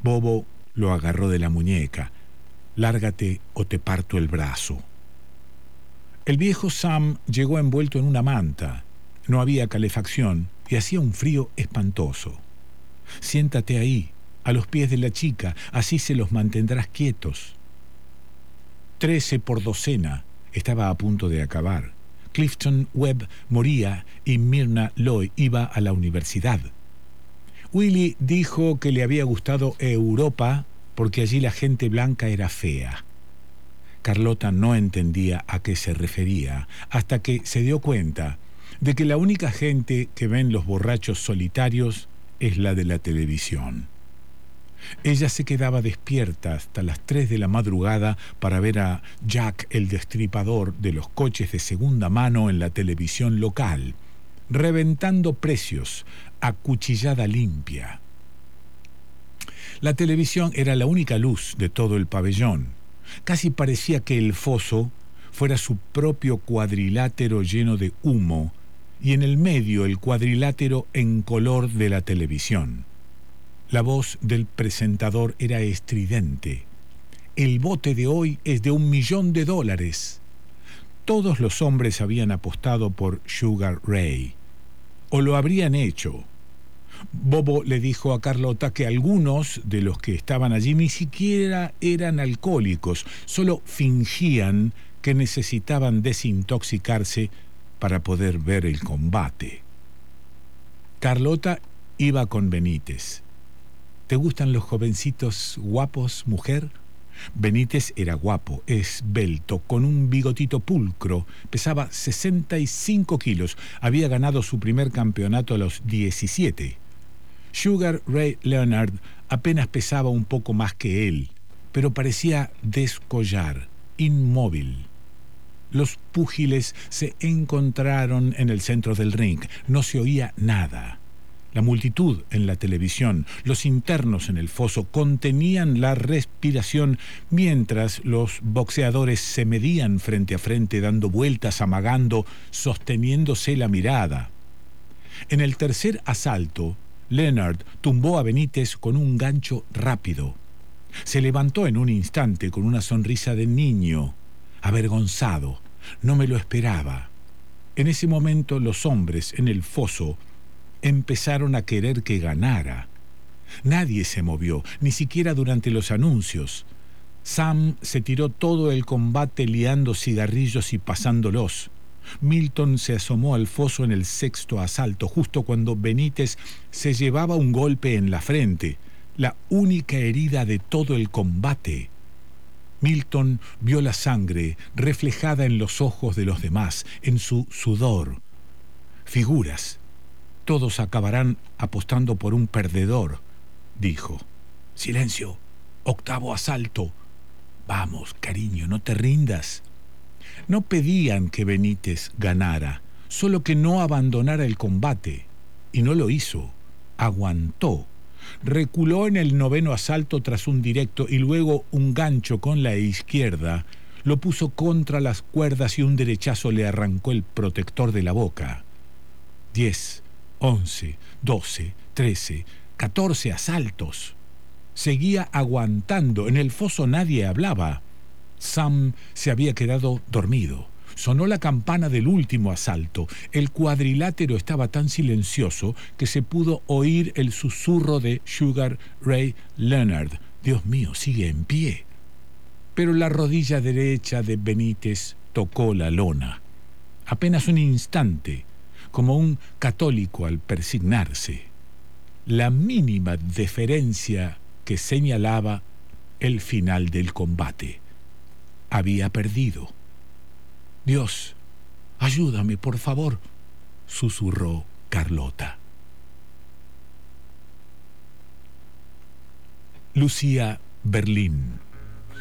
Bobo lo agarró de la muñeca. «Lárgate o te parto el brazo». El viejo Sam llegó envuelto en una manta. No había calefacción y hacía un frío espantoso. «Siéntate ahí, a los pies de la chica, así se los mantendrás quietos». 13 por docena. Estaba a punto de acabar. Clifton Webb moría y Myrna Loy iba a la universidad. Willie dijo que le había gustado Europa porque allí la gente blanca era fea. Carlota no entendía a qué se refería hasta que se dio cuenta de que la única gente que ven los borrachos solitarios es la de la televisión. Ella se quedaba despierta hasta las 3 de la madrugada para ver a Jack el Destripador de los coches de segunda mano en la televisión local, reventando precios a cuchillada limpia. La televisión era la única luz de todo el pabellón. Casi parecía que el foso fuera su propio cuadrilátero lleno de humo y en el medio el cuadrilátero en color de la televisión. La voz del presentador era estridente. «El bote de hoy es de $1.000.000. Todos los hombres habían apostado por Sugar Ray. O lo habrían hecho. Bobo le dijo a Carlota que algunos de los que estaban allí ni siquiera eran alcohólicos, solo fingían que necesitaban desintoxicarse para poder ver el combate. Carlota iba con Benítez. ¿Te gustan los jovencitos guapos, mujer? Benítez era guapo, esbelto, con un bigotito pulcro, pesaba 65 kilos, había ganado su primer campeonato a los 17. Sugar Ray Leonard apenas pesaba un poco más que él, pero parecía descollar, inmóvil. Los púgiles se encontraron en el centro del ring, no se oía nada. La multitud en la televisión, los internos en el foso contenían la respiración mientras los boxeadores se medían frente a frente, dando vueltas, amagando, sosteniéndose la mirada. En el tercer asalto, Leonard tumbó a Benítez con un gancho rápido. Se levantó en un instante con una sonrisa de niño, avergonzado. No me lo esperaba. En ese momento los hombres en el foso empezaron a querer que ganara. Nadie se movió, ni siquiera durante los anuncios. Sam se tiró todo el combate liando cigarrillos y pasándolos. Milton se asomó al foso en el sexto asalto, justo cuando Benítez se llevaba un golpe en la frente, la única herida de todo el combate. Milton vio la sangre reflejada en los ojos de los demás, en su sudor. Figuras. Todos acabarán apostando por un perdedor, dijo. Silencio. Octavo asalto. Vamos, cariño, no te rindas. No pedían que Benítez ganara, solo que no abandonara el combate. Y no lo hizo. Aguantó. Reculó en el noveno asalto tras un directo y luego un gancho con la izquierda. Lo puso contra las cuerdas y un derechazo le arrancó el protector de la boca. 10, 11, 12, 13, 14 asaltos. Seguía aguantando. En el foso nadie hablaba. Sam se había quedado dormido. Sonó la campana del último asalto. El cuadrilátero estaba tan silencioso que se pudo oír el susurro de Sugar Ray Leonard. Dios mío, sigue en pie. Pero la rodilla derecha de Benítez tocó la lona. Apenas un instante, como un católico al persignarse. La mínima deferencia que señalaba el final del combate. Había perdido. Dios, ayúdame, por favor, susurró Carlota. Lucía Berlín.